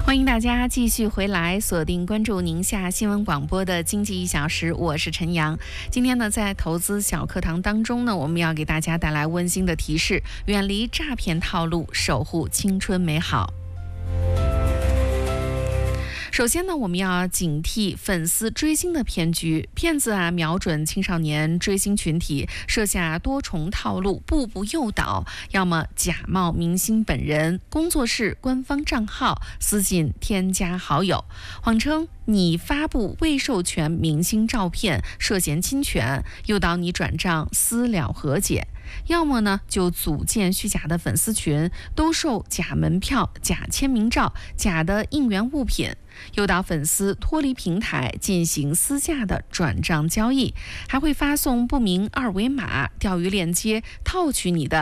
欢迎大家继续回来锁定关注宁夏新闻广播的经济1小时，我是陈阳。今天呢，在投资小课堂当中呢，我们要给大家带来温馨的提示：远离诈骗套路，守护青春美好。首先呢，我们要警惕粉丝追星的骗局。骗子瞄准青少年追星群体，设下多重套路，步步诱导。要么假冒明星本人、工作室官方账号，私信添加好友，谎称你发布未授权明星照片涉嫌侵权，诱导你转账私了和解。要么呢，就组建虚假的粉丝群，兜售假门票、假签名照、假的应援物品，诱导粉丝脱离平台进行私下的转账交易，还会发送不明二维码、钓鱼链接，套取你的